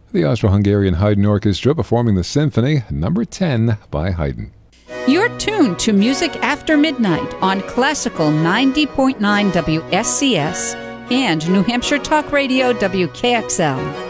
The Austro-Hungarian Haydn Orchestra performing the Symphony Number 10 by Haydn. You're tuned to Music After Midnight on Classical 90.9 WSCS and New Hampshire Talk Radio WKXL.